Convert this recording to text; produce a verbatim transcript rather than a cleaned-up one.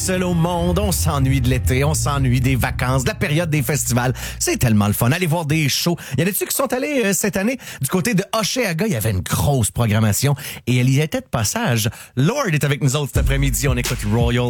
Seul au monde, on s'ennuie de l'été, on s'ennuie des vacances, de la période des festivals. C'est tellement le fun. Allez voir des shows. Il y en a-tu qui sont allés euh, cette année? Du côté de Hochelaga, il y avait une grosse programmation et elle y était de passage. Lord est avec nous autres cet après-midi. On écoute Royal